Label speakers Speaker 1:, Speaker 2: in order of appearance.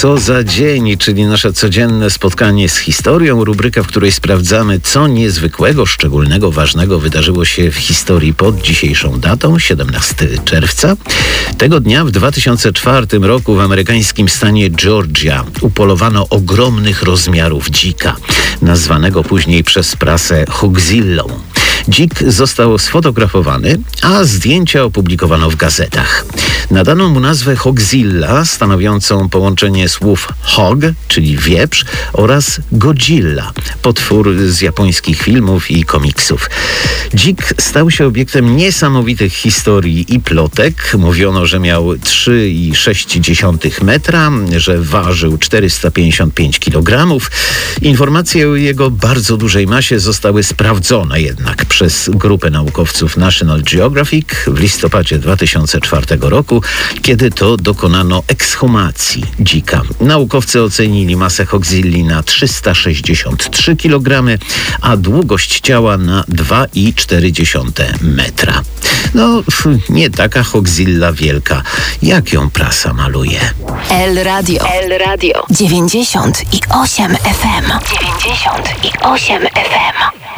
Speaker 1: Co za dzień, czyli nasze codzienne spotkanie z historią, rubryka, w której sprawdzamy, co niezwykłego, szczególnego, ważnego wydarzyło się w historii pod dzisiejszą datą, 17 czerwca. Tego dnia w 2004 roku w amerykańskim stanie Georgia upolowano ogromnych rozmiarów dzika, nazwanego później przez prasę Hogzillą. Dzik został sfotografowany, a zdjęcia opublikowano w gazetach. Nadano mu nazwę Hogzilla, stanowiącą połączenie słów hog, czyli wieprz, oraz Godzilla, potwór z japońskich filmów i komiksów. Dzik stał się obiektem niesamowitych historii i plotek. Mówiono, że miał 3,6 metra, że ważył 455 kg. Informacje o jego bardzo dużej masie zostały sprawdzone jednak przez grupę naukowców National Geographic w listopadzie 2004 roku, kiedy to dokonano ekshumacji dzika. Naukowcy ocenili masę Hogzilli na 363 kg, a długość ciała na 2,4 metra. No, nie taka Hogzilla wielka, jak ją prasa maluje.
Speaker 2: El Radio 98 FM. 98 FM.